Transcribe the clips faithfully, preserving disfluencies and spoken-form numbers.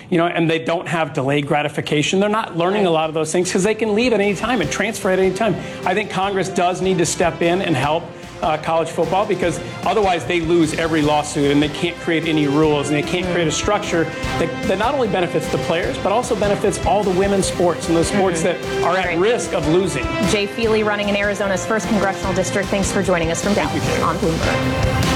you know, and they don't have delayed gratification. They're not learning a lot of those things because they can leave at any time and transfer at any time. I think Congress does need to step in and help Uh, college football, because otherwise they lose every lawsuit and they can't create any rules and they can't create a structure that, that not only benefits the players but also benefits all the women's sports and those sports mm-hmm. that are at Great. risk of losing. Jay Feely running in Arizona's first congressional district. Thanks for joining us from Dallas on Bloomberg.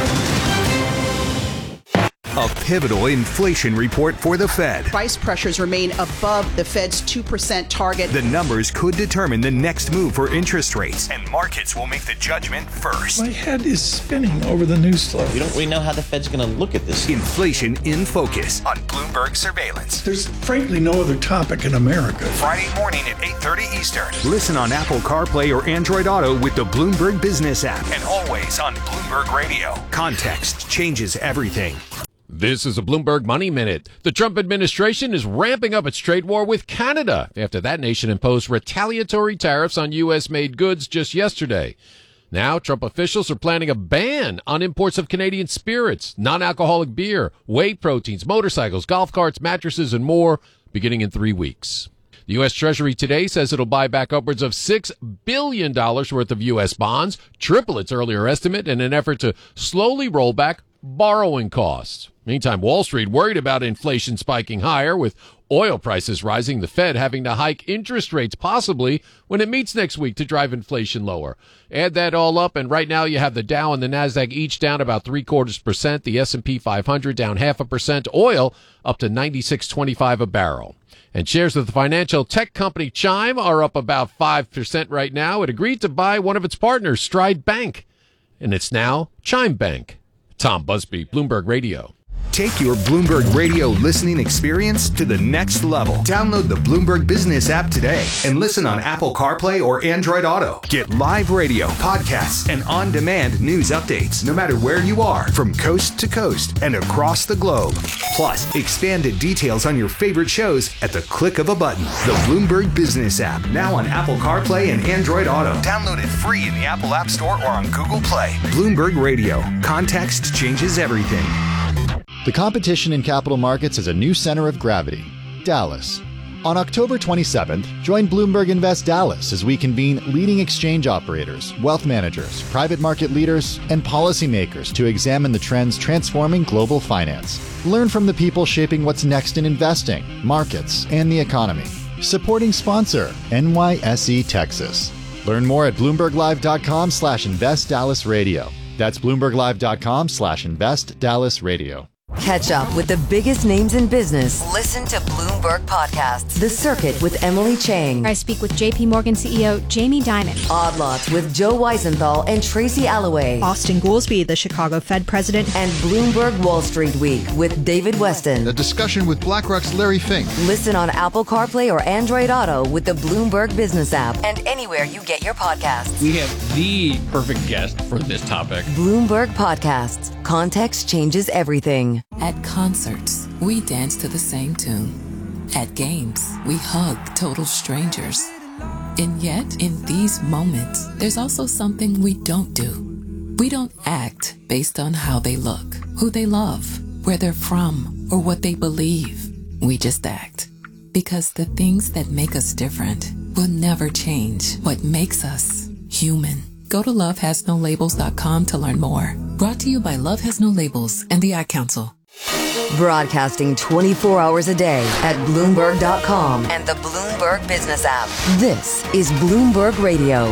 A pivotal inflation report for the Fed. Price pressures remain above the Fed's two percent target. The numbers could determine the next move for interest rates, and markets will make the judgment first. My head is spinning over the news flow. We don't really know how the Fed's going to look at this. Inflation in Focus on Bloomberg Surveillance. There's frankly no other topic in America. Friday morning at eight thirty Eastern. Listen on Apple CarPlay or Android Auto with the Bloomberg Business app, and always on Bloomberg Radio. Context changes everything. This is a Bloomberg Money Minute. The Trump administration is ramping up its trade war with Canada after that nation imposed retaliatory tariffs on U S-made goods just yesterday. Now, Trump officials are planning a ban on imports of Canadian spirits, non-alcoholic beer, whey proteins, motorcycles, golf carts, mattresses, and more, beginning in three weeks. The U S Treasury today says it'll buy back upwards of six billion dollars worth of U S bonds, triple its earlier estimate, in an effort to slowly roll back borrowing costs. Meantime, Wall Street worried about inflation spiking higher, with oil prices rising, the Fed having to hike interest rates possibly when it meets next week to drive inflation lower. Add that all up, and right now you have the Dow and the Nasdaq each down about three quarters percent, the S and P five hundred down half a percent, oil up to ninety-six twenty-five a barrel. And shares of the financial tech company Chime are up about five percent right now. It agreed to buy one of its partners, Stride Bank, and it's now Chime Bank. Tom Busby, Bloomberg Radio. Take your Bloomberg Radio listening experience to the next level. Download the Bloomberg Business app today and listen on Apple CarPlay or Android Auto. Get live radio, podcasts, and on-demand news updates no matter where you are, from coast to coast and across the globe. Plus, expanded details on your favorite shows at the click of a button. The Bloomberg Business app, now on Apple CarPlay and Android Auto. Download it free in the Apple App Store or on Google Play. Bloomberg Radio. Context changes everything. The competition in capital markets is a new center of gravity, Dallas. On October twenty-seventh, join Bloomberg Invest Dallas as we convene leading exchange operators, wealth managers, private market leaders, and policymakers to examine the trends transforming global finance. Learn from the people shaping what's next in investing, markets, and the economy. Supporting sponsor, N Y S E Texas. Learn more at bloomberglive.com slash invest Dallas radio. That's bloomberglive.com slash invest Dallas radio. Catch up with the biggest names in business. Listen to Bloomberg Podcasts. The Circuit with Emily Chang. I speak with J P Morgan C E O Jamie Dimon. Odd Lots with Joe Weisenthal and Tracy Alloway. Austin Goolsbee, the Chicago Fed president. And Bloomberg Wall Street Week with David Weston. A discussion with BlackRock's Larry Fink. Listen on Apple CarPlay or Android Auto with the Bloomberg Business app and anywhere you get your podcasts. We have the perfect guest for this topic. Bloomberg Podcasts. Context changes everything. At concerts, we dance to the same tune. At games, we hug total strangers. And yet, in these moments, there's also something we don't do. We don't act based on how they look, who they love, where they're from, or what they believe. We just act. Because the things that make us different will never change what makes us human. Go to love has no labels dot com to learn more. Brought to you by Love Has No Labels and the Ad Council. Broadcasting twenty-four hours a day at Bloomberg dot com and the Bloomberg Business app. This is Bloomberg Radio.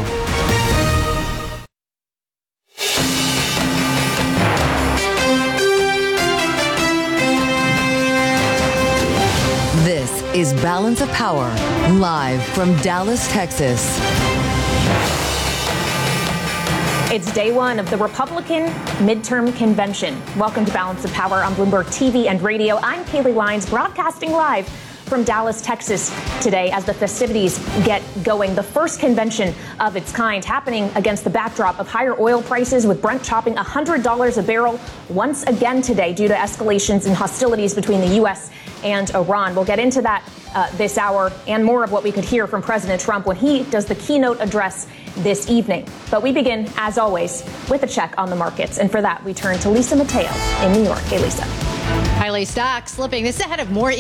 This is Balance of Power, live from Dallas, Texas. It's day one of the Republican midterm convention. Welcome to Balance of Power on Bloomberg T V and radio. I'm Kaylee Lyons, broadcasting live from Dallas, Texas today as the festivities get going. The first convention of its kind happening against the backdrop of higher oil prices, with Brent topping one hundred dollars a barrel once again today due to escalations in hostilities between the U S and Iran. We'll get into that uh, this hour and more of what we could hear from President Trump when he does the keynote address this evening. But we begin, as always, with a check on the markets. And for that, we turn to Lisa Mateo in New York. Hey, Lisa. Highly stock slipping. This is ahead of more